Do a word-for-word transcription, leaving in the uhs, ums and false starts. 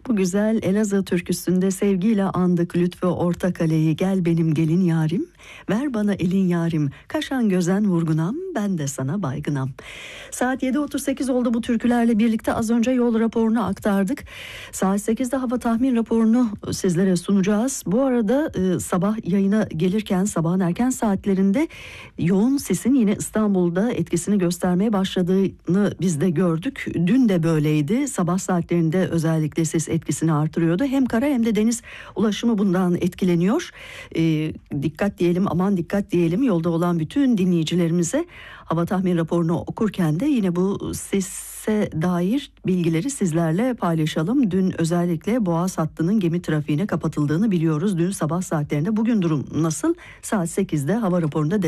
Bu güzel Elazığ türküsünde sevgiyle andık Lütfü Ortakale'yi. Gel benim gelin yarim, ver bana elin yarim, kaşan gözen vurgunam, ben de sana baygınam. Saat yedi otuz sekiz oldu. Bu türkülerle birlikte az önce yol raporunu aktardık. Saat sekizde hava tahmin raporunu sizlere sunacağız. Bu arada e, sabah yayına gelirken sabahın erken saatlerinde yoğun sisin yine İstanbul'da etkisini göstermeye başladığını biz de gördük. Dün de böyleydi. Sabah saatlerinde özellikle sis etkisini artırıyordu. Hem kara hem de deniz ulaşımı bundan etkileniyor. E, dikkat diyelim, aman dikkat diyelim yolda olan bütün dinleyicilerimize. Hava tahmin raporunu okurken de yine bu sise dair bilgileri sizlerle paylaşalım. Dün özellikle Boğaz hattının gemi trafiğine kapatıldığını biliyoruz. Dün sabah saatlerinde. Bugün durum nasıl? Saat sekizde hava raporunda